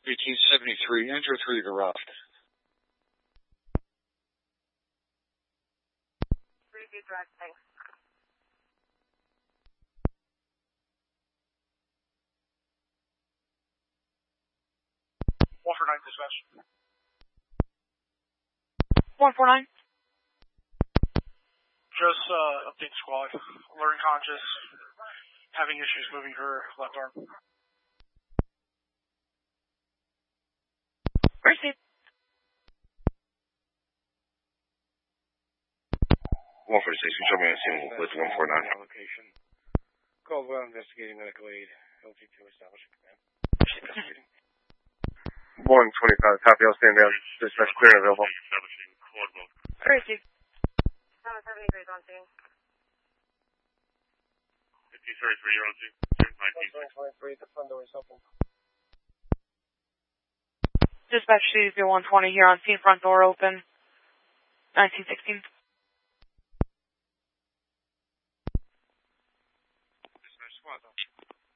1873, enter through the garage. 3 direct, thanks. 149 dispatch. 149. Just update squad. Alerting conscious. Having issues moving her left arm. Proceed. 146, control me on scene with 149. Location. Caldwell investigating medical aid. LG2 establishing command. 125, copy, I'll stand down. Dispatch clear and available. Establishing Caldwell. Proceed. 773 is on scene. 1533, you're on scene. 723, the front door is open. Dispatch to 120 here on scene, front door open. 1916. Dispatch squad.